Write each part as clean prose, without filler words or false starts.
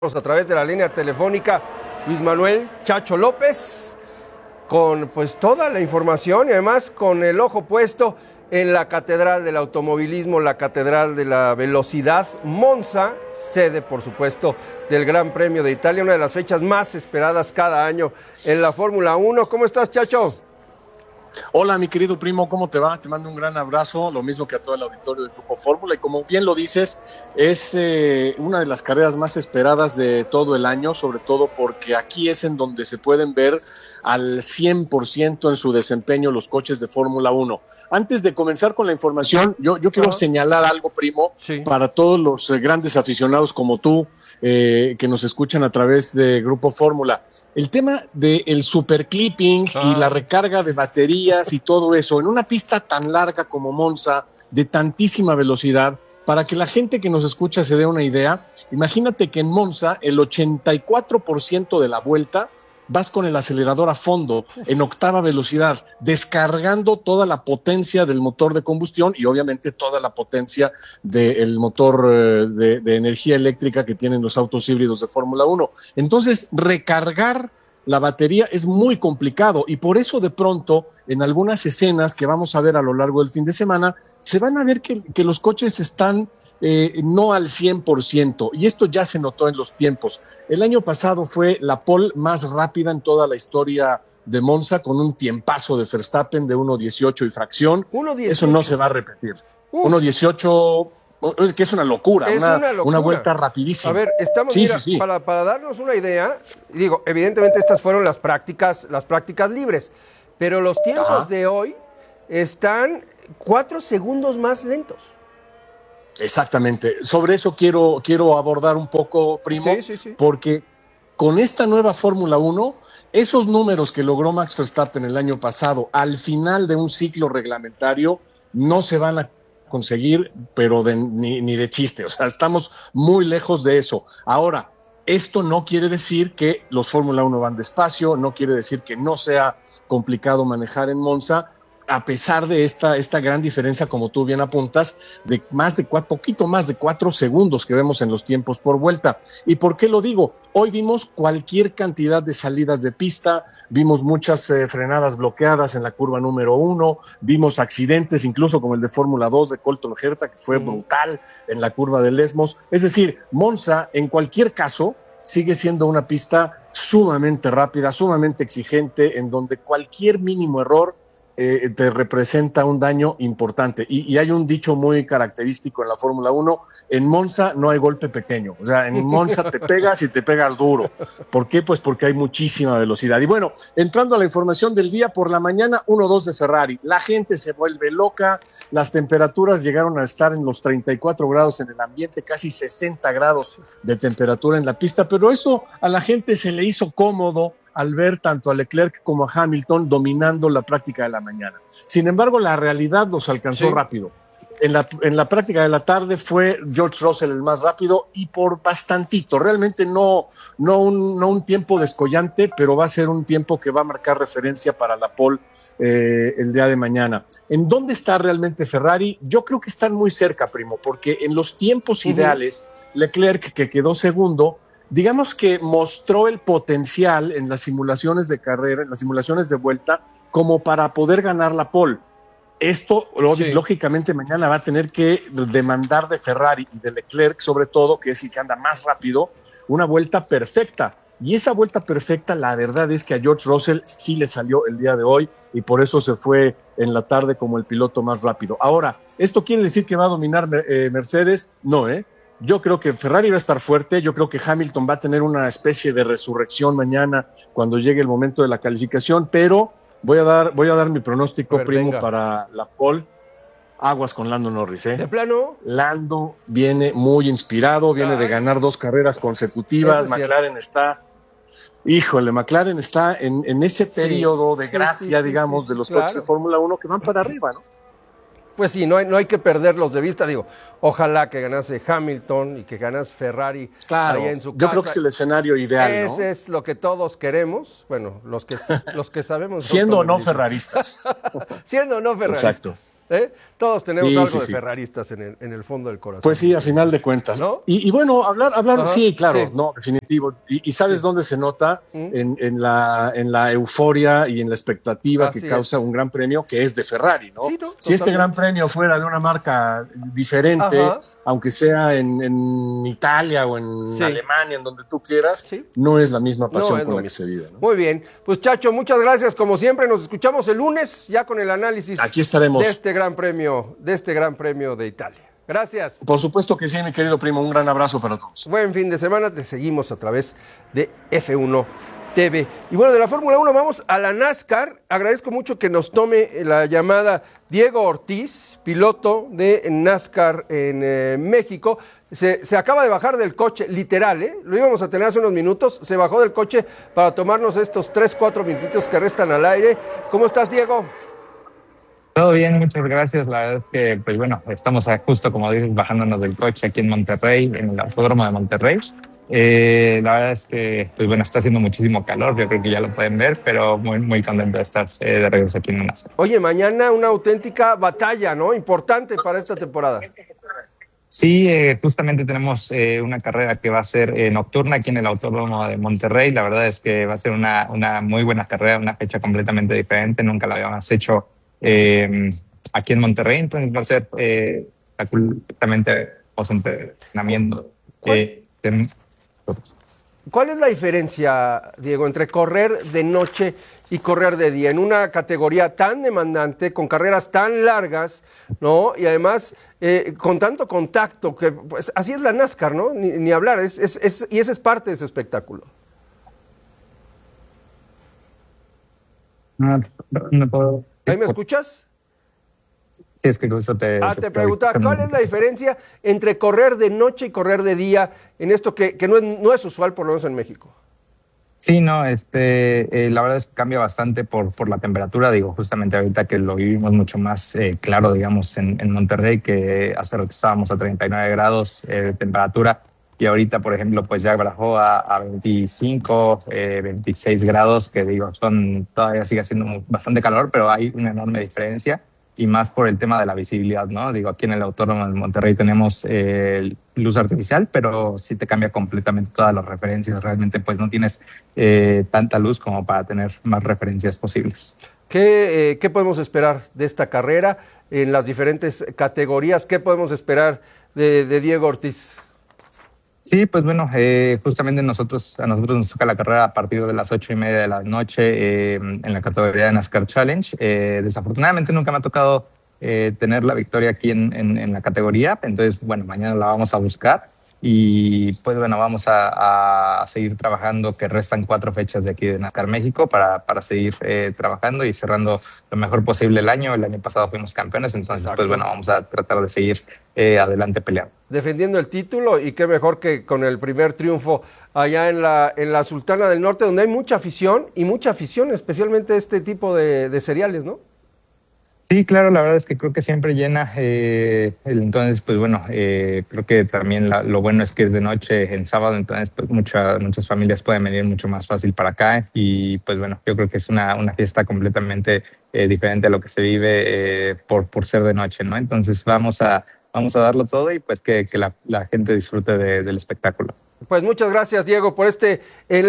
A través de la línea telefónica Luis Manuel Chacho López con pues toda la información y además con el ojo puesto en la catedral del automovilismo, la catedral de la velocidad, Monza, sede por supuesto del Gran Premio de Italia, una de las fechas más esperadas cada año en la Fórmula 1. ¿Cómo estás, Chacho? Hola, mi querido primo, ¿cómo te va? Te mando un gran abrazo, lo mismo que a todo el auditorio del Grupo Fórmula. Y como bien lo dices, es una de las carreras más esperadas de todo el año, sobre todo porque aquí es en donde se pueden ver al 100% en su desempeño los coches de Fórmula 1. Antes de comenzar con la información, yo quiero señalar algo, primo, para todos los grandes aficionados como tú, que nos escuchan a través de Grupo Fórmula. El tema del superclipping y la recarga de baterías y todo eso en una pista tan larga como Monza, de tantísima velocidad, para que la gente que nos escucha se dé una idea, imagínate que en Monza el 84% de la vuelta vas con el acelerador a fondo, en octava velocidad, descargando toda la potencia del motor de combustión y obviamente toda la potencia del motor de energía eléctrica que tienen los autos híbridos de Fórmula 1. Entonces, recargar la batería es muy complicado y por eso de pronto en algunas escenas que vamos a ver a lo largo del fin de semana, se van a ver que los coches están no al 100%, y esto ya se notó en los tiempos. El año pasado fue la pole más rápida en toda la historia de Monza, con un tiempazo de Verstappen de 1.18 y fracción. 1.18. Eso no se va a repetir. 1.18, es que es una locura, una vuelta rapidísima. A ver, estamos, mira, para darnos una idea, digo, evidentemente estas fueron las prácticas libres, pero los tiempos de hoy están 4 segundos más lentos. Exactamente. Sobre eso quiero abordar un poco, primo, porque con esta nueva Fórmula 1, esos números que logró Max Verstappen el año pasado al final de un ciclo reglamentario no se van a conseguir, pero ni de chiste. O sea, estamos muy lejos de eso. Ahora, esto no quiere decir que los Fórmula 1 van despacio, no quiere decir que no sea complicado manejar en Monza, a pesar de esta gran diferencia, como tú bien apuntas, de poquito más de 4 segundos que vemos en los tiempos por vuelta. ¿Y por qué lo digo? Hoy vimos cualquier cantidad de salidas de pista, vimos muchas frenadas bloqueadas en la curva número 1, vimos accidentes incluso como el de Fórmula 2 de Colton Herta, que fue brutal en la curva de Lesmos. Es decir, Monza, en cualquier caso, sigue siendo una pista sumamente rápida, sumamente exigente, en donde cualquier mínimo error te representa un daño importante. Y hay un dicho muy característico en la Fórmula 1, en Monza no hay golpe pequeño, o sea, en Monza te pegas y te pegas duro. ¿Por qué? Pues porque hay muchísima velocidad. Y bueno, entrando a la información del día, por la mañana 1-2 de Ferrari, la gente se vuelve loca, las temperaturas llegaron a estar en los 34 grados en el ambiente, casi 60 grados de temperatura en la pista, pero eso a la gente se le hizo cómodo al ver tanto a Leclerc como a Hamilton dominando la práctica de la mañana. Sin embargo, la realidad los alcanzó rápido. En la práctica de la tarde fue George Russell el más rápido y por bastantito. Realmente no un tiempo descollante, pero va a ser un tiempo que va a marcar referencia para la pole el día de mañana. ¿En dónde está realmente Ferrari? Yo creo que están muy cerca, primo, porque en los tiempos ideales, Leclerc, que quedó segundo, digamos que mostró el potencial en las simulaciones de carrera, en las simulaciones de vuelta, como para poder ganar la pole. Esto, lógicamente, mañana va a tener que demandar de Ferrari y de Leclerc, sobre todo, que es el que anda más rápido, una vuelta perfecta. Y esa vuelta perfecta, la verdad es que a George Russell sí le salió el día de hoy y por eso se fue en la tarde como el piloto más rápido. Ahora, ¿esto quiere decir que va a dominar Mercedes? No, Yo creo que Ferrari va a estar fuerte, yo creo que Hamilton va a tener una especie de resurrección mañana cuando llegue el momento de la calificación, pero voy a dar mi pronóstico, primo, para la pole. Aguas con Lando Norris, ¿De plano? Lando viene muy inspirado, viene de ganar 2 carreras consecutivas, McLaren está en ese periodo de gracia, digamos, de los coches de Fórmula 1 que van para arriba, ¿no? pues sí, no hay que perderlos de vista. Digo, ojalá que ganase Hamilton y que ganase Ferrari claro, allá en su casa. Yo creo que es el escenario ideal, ¿no? Ese es lo que todos queremos, bueno, los que sabemos. Siendo o no ferraristas. Siendo o no ferraristas. Exacto. Todos tenemos algo de ferrarisristas en el fondo del corazón. Pues sí, a final de cuentas. ¿No? Y bueno, hablar, sí, claro, sí. No, definitivo. Y ¿sabes dónde se nota? En la euforia y en la expectativa que causa un gran premio que es de Ferrari, ¿no? Sí, si este gran premio fuera de una marca diferente, aunque sea en Italia o en Alemania, en donde tú quieras, no es la misma pasión con la que se vive, ¿no? Muy bien. Pues Chacho, muchas gracias. Como siempre, nos escuchamos el lunes ya con el análisis. Aquí estaremos. De este gran premio de Italia. Gracias. Por supuesto que sí, mi querido primo. Un gran abrazo para todos. Buen fin de semana. Te seguimos a través de F1 TV. Y bueno, de la Fórmula 1 vamos a la NASCAR. Agradezco mucho que nos tome la llamada Diego Ortiz, piloto de NASCAR en México. Se acaba de bajar del coche, literal, lo íbamos a tener hace unos minutos. Se bajó del coche para tomarnos estos 3-4 minutitos que restan al aire. ¿Cómo estás, Diego? Todo bien, muchas gracias. La verdad es que, pues bueno, estamos justo, como dices, bajándonos del coche aquí en Monterrey, en el Autódromo de Monterrey. La verdad es que, pues bueno, está haciendo muchísimo calor, yo creo que ya lo pueden ver, pero muy, muy contento de estar de regreso aquí en NASCAR. Oye, mañana una auténtica batalla, ¿no? Importante para esta temporada. Sí, justamente tenemos una carrera que va a ser nocturna aquí en el Autódromo de Monterrey. La verdad es que va a ser una muy buena carrera, una fecha completamente diferente, nunca la habíamos hecho aquí en Monterrey, entonces va a ser completamente post-entrenamiento. ¿Cuál es la diferencia, Diego, entre correr de noche y correr de día en una categoría tan demandante, con carreras tan largas, ¿no? Y además con tanto contacto, que pues, así es la NASCAR, ¿no? Ni hablar, y ese es parte de ese espectáculo. No puedo. ¿Ahí me escuchas? Sí, es que justo te preguntaba, ¿cuál es la diferencia entre correr de noche y correr de día en esto que no es usual, por lo menos en México? Sí, no, la verdad es que cambia bastante por la temperatura, digo, justamente ahorita que lo vivimos mucho más claro, digamos, en Monterrey, que hace rato estábamos a 39 grados de temperatura, y ahorita, por ejemplo, pues ya bajó a 25, 26 grados, que digo, todavía sigue haciendo bastante calor, pero hay una enorme diferencia, y más por el tema de la visibilidad, ¿no? Digo, aquí en el Autódromo de Monterrey tenemos luz artificial, pero sí te cambia completamente todas las referencias. Realmente, pues no tienes tanta luz como para tener más referencias posibles. ¿Qué podemos esperar de esta carrera en las diferentes categorías? ¿Qué podemos esperar de Diego Ortiz? Sí, pues bueno, justamente a nosotros nos toca la carrera a partir de las 8:30 de la noche en la categoría de NASCAR Challenge. Desafortunadamente nunca me ha tocado tener la victoria aquí en la categoría, entonces bueno, mañana la vamos a buscar y pues bueno, vamos a seguir trabajando, que restan 4 fechas de aquí de NASCAR México para seguir trabajando y cerrando lo mejor posible el año. El año pasado fuimos campeones, entonces Exacto. Pues bueno, vamos a tratar de seguir adelante peleando. Defendiendo el título, y qué mejor que con el primer triunfo allá en la Sultana del Norte, donde hay mucha afición, especialmente este tipo de seriales, ¿no? Sí, claro, la verdad es que creo que siempre llena. Entonces, pues bueno, creo que también lo bueno es que es de noche en sábado, entonces pues muchas familias pueden venir mucho más fácil para acá y pues bueno, yo creo que es una fiesta completamente diferente a lo que se vive por ser de noche, ¿no? Entonces vamos a darlo todo y pues que la gente disfrute del espectáculo. Pues muchas gracias, Diego, por este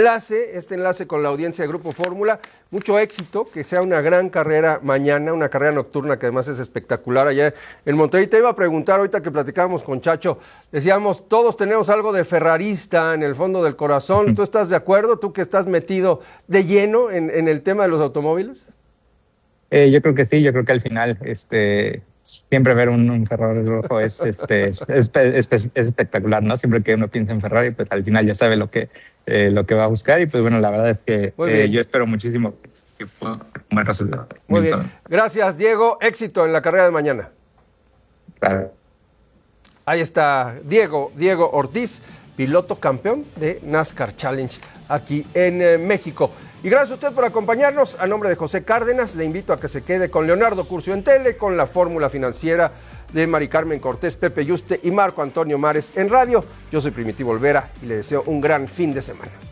enlace con la audiencia de Grupo Fórmula. Mucho éxito, que sea una gran carrera mañana, una carrera nocturna que además es espectacular allá en Monterrey. Te iba a preguntar ahorita que platicábamos con Chacho, decíamos, todos tenemos algo de ferrarista en el fondo del corazón. ¿Tú estás de acuerdo? ¿Tú que estás metido de lleno en el tema de los automóviles? Yo creo que sí, yo creo que al final siempre ver un Ferrari rojo es espectacular, ¿no? Siempre que uno piensa en Ferrari, pues al final ya sabe lo que va a buscar y pues bueno, la verdad es que yo espero muchísimo que pueda tener un buen resultado. Muy bien. Gracias, Diego. Éxito en la carrera de mañana. Claro. Ahí está Diego Ortiz, piloto campeón de NASCAR Challenge aquí en México. Y gracias a usted por acompañarnos. A nombre de José Cárdenas, le invito a que se quede con Leonardo Curcio en Tele, con la fórmula financiera de Mari Carmen Cortés, Pepe Yuste y Marco Antonio Mares en radio. Yo soy Primitivo Olvera y le deseo un gran fin de semana.